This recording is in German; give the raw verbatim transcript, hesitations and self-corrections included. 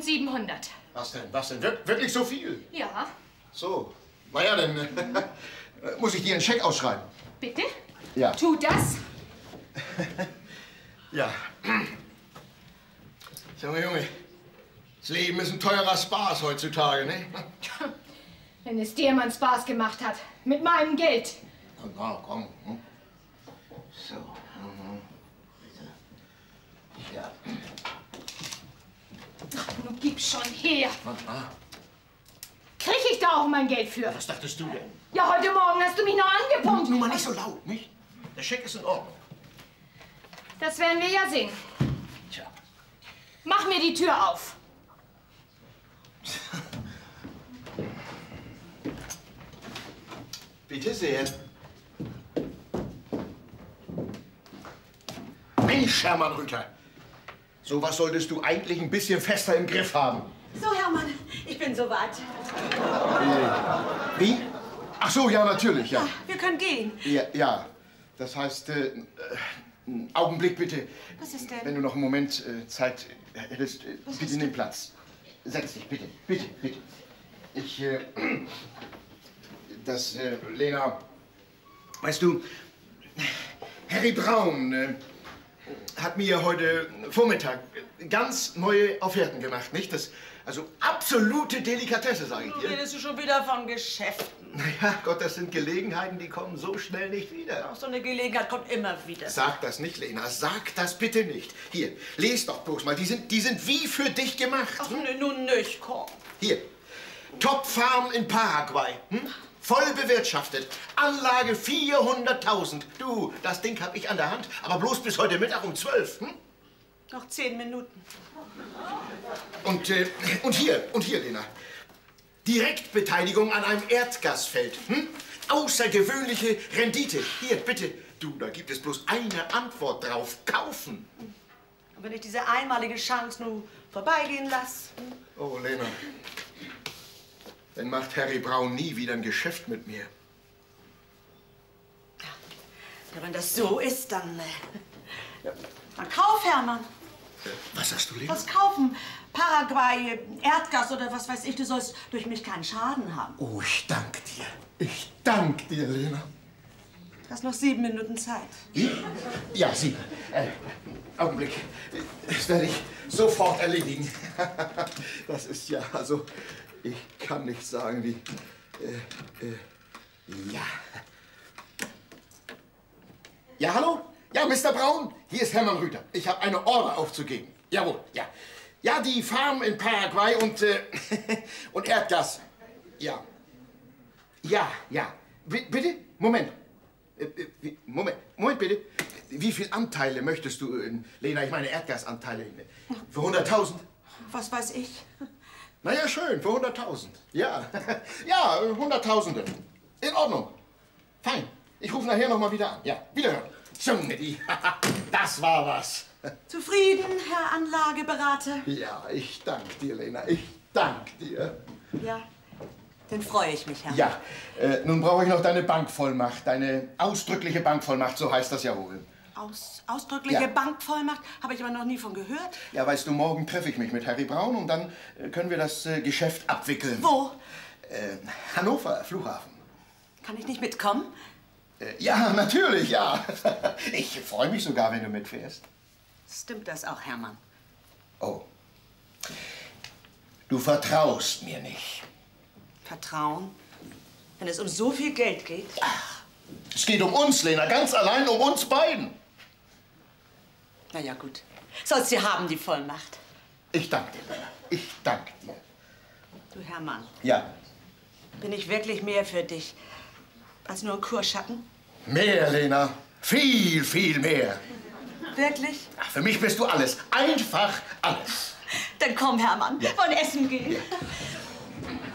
viertausendsiebenhundert. Was denn? Was denn? Wir wirklich so viel? Ja. So. Na ja, dann äh, muss ich dir einen Scheck ausschreiben. Bitte? Ja. Tu das. Ja. Junge, Junge. Das Leben ist ein teurer Spaß heutzutage, ne? Wenn es dir mal Spaß gemacht hat. Mit meinem Geld. Na, komm. Hm? So. Mhm. Ja. Ach, nun gib schon her. Ah. Krieg ich da auch mein Geld für? Was dachtest du denn? Ja, heute Morgen hast du mich noch angepumpt. Nun mal nicht so laut, nicht? Der Scheck ist in Ordnung. Das werden wir ja sehen. Tja. Mach mir die Tür auf. Bitte sehr. Mensch, Hermann Rüther. Sowas solltest du eigentlich ein bisschen fester im Griff haben. So, Hermann, ich bin soweit. Äh, wie? Ach so, ja, natürlich, ja. Ja, wir können gehen. Ja, ja. Das heißt, äh, äh, einen Augenblick bitte. Was ist denn? Wenn du noch einen Moment äh, Zeit hättest, äh, Was bitte nimm Platz. Setz dich, bitte, bitte, bitte. Ich, äh, das, äh, Lena, weißt du, Harry Braun äh, hat mir heute Vormittag ganz neue Offerten gemacht, nicht? Das, also absolute Delikatesse, sage ich dir. Redest du schon wieder von Geschäften? Naja, Gott, das sind Gelegenheiten, die kommen so schnell nicht wieder. Auch so eine Gelegenheit kommt immer wieder. Sag das nicht, Lena, sag das bitte nicht. Hier, les doch bloß mal, die sind, die sind wie für dich gemacht. Ach, Hm? ne, nun nicht, komm. Hier, Top Farm in Paraguay, hm? Voll bewirtschaftet, Anlage vierhunderttausend. Du, das Ding hab ich an der Hand, aber bloß bis heute Mittag um zwölf. Hm? Noch zehn Minuten. Und, äh, und hier, und hier, Lena. Direktbeteiligung an einem Erdgasfeld. Hm? Außergewöhnliche Rendite. Hier, bitte. Du, da gibt es bloß eine Antwort drauf. Kaufen. Und wenn ich diese einmalige Chance nur vorbeigehen lasse? Oh, Lena. Dann macht Harry Braun nie wieder ein Geschäft mit mir. Ja, wenn das so ist, dann... Äh, dann kauf, Hermann. Was sagst du, Lena? Was kaufen? Paraguay, Erdgas oder was weiß ich. Du sollst durch mich keinen Schaden haben. Oh, ich danke dir. Ich danke dir, Lena. Du hast noch sieben Minuten Zeit. Wie? Ja, sieben. Äh, Augenblick. Das werde ich sofort erledigen. Das ist ja, also, ich kann nicht sagen, wie... Äh, äh, ja. Ja, hallo? Ja, Mister Braun, hier ist Hermann Rüther. Ich habe eine Order aufzugeben. Jawohl, ja. Ja, die Farm in Paraguay und, äh, und Erdgas. Ja. Ja, ja. B bitte? Moment. Äh, äh, Moment, Moment bitte. Wie viele Anteile möchtest du, äh, Lena, ich meine Erdgasanteile, für hunderttausend? Was weiß ich? Na ja, schön, für hunderttausend. Ja, ja, hunderttausende. In Ordnung. Fein. Ich rufe nachher noch mal wieder an. Ja, wiederhören. Junge, die, das war was. Zufrieden, Herr Anlageberater? Ja, ich danke dir, Lena. Ich danke dir. Ja, dann freue ich mich, Herr. Ja, äh, nun brauche ich noch deine Bankvollmacht. Deine ausdrückliche Bankvollmacht, so heißt das ja wohl. Aus, ausdrückliche Ja. Bankvollmacht? Habe ich aber noch nie von gehört. Ja, weißt du, morgen treffe ich mich mit Harry Braun und dann äh, können wir das äh, Geschäft abwickeln. Wo? Äh, Hannover, Flughafen. Kann ich nicht mitkommen? Äh, ja, natürlich, ja. Ich freue mich sogar, wenn du mitfährst. Stimmt das auch, Hermann? Oh. Du vertraust mir nicht. Vertrauen? Wenn es um so viel Geld geht? Ach, es geht um uns, Lena, ganz allein um uns beiden. Na ja, gut. Sollst du haben, die Vollmacht. Ich danke dir, Lena. Ich danke dir. Du, Hermann. Ja. Bin ich wirklich mehr für dich als nur ein Kurschatten? Mehr, Lena. Viel, viel mehr. Wirklich? Ach, für mich bist du alles. Einfach alles. Dann komm, Hermann. Ja. Wollen essen gehen? Ja.